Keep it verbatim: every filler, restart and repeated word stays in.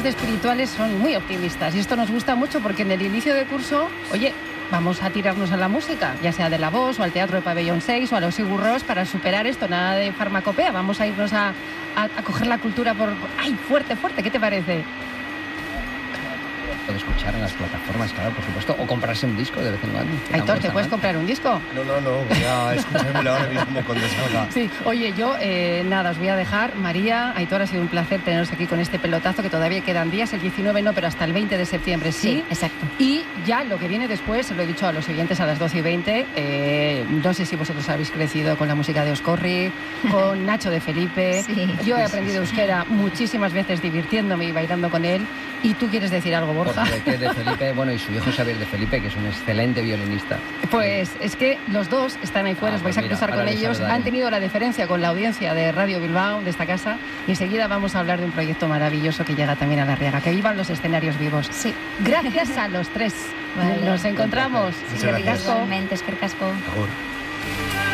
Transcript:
de espirituales son muy optimistas y esto nos gusta mucho porque en el inicio de curso, oye, vamos a tirarnos a la música, ya sea de La Voz o al Teatro de Pabellón seis o a los Sigurros para superar esto, nada de farmacopea, vamos a irnos a, a, a coger la cultura por... ¡Ay, fuerte, fuerte! ¿Qué te parece? Puede escuchar en las plataformas, claro, por supuesto, o comprarse un disco de vez en cuando. Aitor, ¿te puedes comprar un disco? No, no, no, voy a escuchármelo ahora mismo cuando salga. Sí, oye, yo, eh, nada, os voy a dejar. María, Aitor, ha sido un placer teneros aquí con este pelotazo, que todavía quedan días, el diecinueve no, pero hasta el veinte de septiembre sí. Sí, exacto. Y ya lo que viene después, se lo he dicho a los siguientes a las doce y veinte, eh, no sé si vosotros habéis crecido con la música de Oscorri, con Nacho de Felipe. Sí. Yo he aprendido euskera muchísimas veces divirtiéndome y bailando con él. ¿Y tú quieres decir algo, Borja? Porque de Felipe, bueno, y su hijo Xavier de Felipe, que es un excelente violinista. Pues es que los dos están ahí fuera, Ah, os vais pues a mira, cruzar ahora con les ellos. saludaré. Han tenido la deferencia con la audiencia de Radio Bilbao, de esta casa, y enseguida vamos a hablar de un proyecto maravilloso que llega también a La Riaga. Que vivan los escenarios vivos. Sí. Gracias a los tres. Vale. Nos encontramos. Muchas gracias. Igualmente, eskerrik asko. Agur.